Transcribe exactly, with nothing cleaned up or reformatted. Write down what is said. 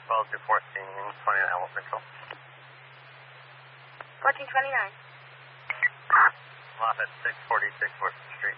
twelve to fourteen twenty-nine Wolf Mitchell. fourteen twenty-nine. I'm off at six forty-six fourth Street.